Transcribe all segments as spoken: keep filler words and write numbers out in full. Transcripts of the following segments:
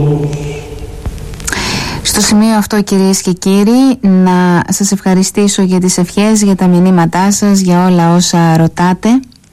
Στο σημείο αυτό, κυρίες και κύριοι, να σας ευχαριστήσω για τις ευχές, για τα μηνύματά σας, για όλα όσα ρωτάτε.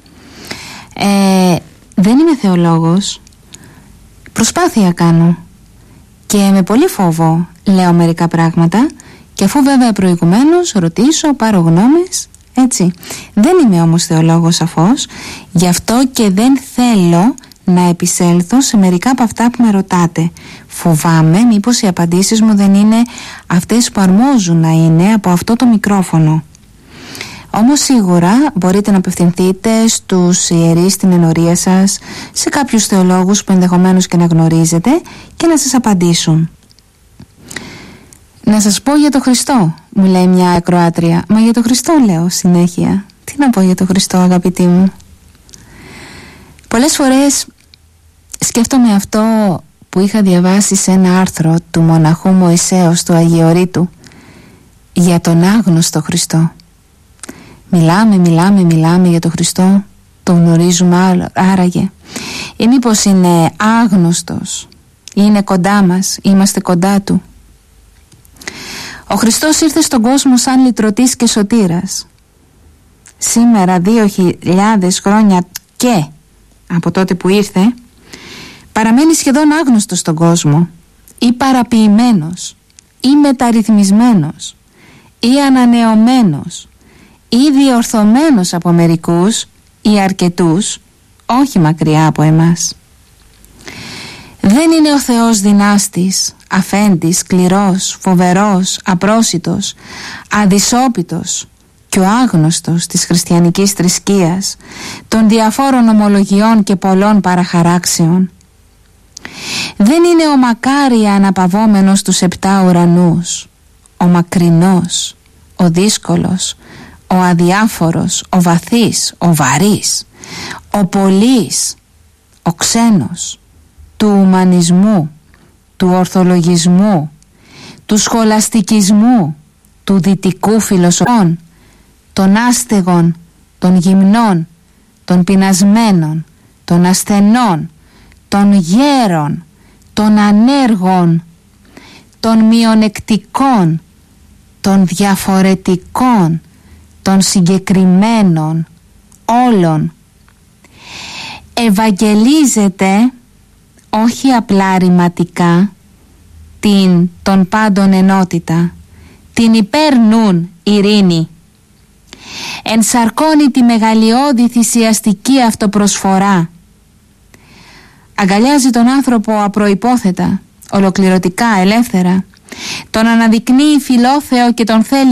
ε, Δεν είμαι θεολόγος, προσπάθεια κάνω και με πολύ φόβο λέω μερικά πράγματα, και αφού βέβαια προηγουμένως ρωτήσω, πάρω γνώμες, έτσι. Δεν είμαι όμως θεολόγος σαφώς, γι' αυτό και δεν θέλω να επισέλθω σε μερικά από αυτά που με ρωτάτε. Φοβάμαι μήπως οι απαντήσεις μου δεν είναι αυτές που αρμόζουν να είναι από αυτό το μικρόφωνο. Όμως σίγουρα μπορείτε να απευθυνθείτε στους ιερείς στην ενορία σας, σε κάποιους θεολόγους που ενδεχομένως και να γνωρίζετε, και να σας απαντήσουν. Να σας πω για το Χριστό, μου λέει μια ακροάτρια. Μα για το Χριστό λέω συνέχεια. Τι να πω για το Χριστό, αγαπητοί μου? Πολλές φορές σκέφτομαι αυτό που είχα διαβάσει σε ένα άρθρο του μοναχού Μωυσέως του Αγιορείτου για τον άγνωστο Χριστό. Μιλάμε, μιλάμε, μιλάμε για τον Χριστό, τον γνωρίζουμε άραγε, ή μήπως είναι άγνωστος, είναι κοντά μας, είμαστε κοντά του? Ο Χριστός ήρθε στον κόσμο σαν λυτρωτής και σωτήρας. Σήμερα, δύο χιλιάδες χρόνια και από τότε που ήρθε, παραμένει σχεδόν άγνωστος στον κόσμο, ή παραποιημένος, ή μεταρρυθμισμένος, ή ανανεωμένος, ή διορθωμένος από μερικούς ή αρκετούς, όχι μακριά από εμάς. Δεν είναι ο Θεός δυνάστης, αφέντης, σκληρός, φοβερός, απρόσιτος, αδυσόπιτος και ο άγνωστος της χριστιανικής θρησκείας, των διαφόρων ομολογιών και πολλών παραχαράξεων. Δεν είναι ο μακάρια αναπαυόμενος τους επτά ουρανούς, ο μακρινός, ο δύσκολος, ο αδιάφορος, ο βαθύς, ο βαρύς, ο πολύς, ο ξένος, του ουμανισμού, του ορθολογισμού, του σχολαστικισμού, του δυτικού φιλοσοφών, των άστεγων, των γυμνών, των πεινασμένων, των ασθενών, των γέρων, των ανέργων, των μειονεκτικών, των διαφορετικών, των συγκεκριμένων, όλων. Ευαγγελίζεται όχι απλά ρηματικά την των πάντων ενότητα, την υπέρνουν ειρήνη. Ενσαρκώνει τη μεγαλειώδη θυσιαστική αυτοπροσφορά. Αγκαλιάζει τον άνθρωπο απροϋπόθετα, ολοκληρωτικά, ελεύθερα. Τον αναδεικνύει φιλόθεο και τον θέλει